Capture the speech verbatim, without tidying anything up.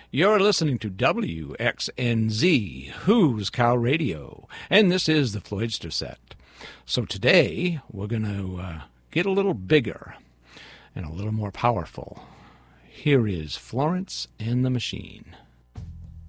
You're listening to W X N Z, Who's Cow Radio, and this is the Floydster Set. So today, we're going to uh, get a little bigger and a little more powerful. Here is Florence and the Machine.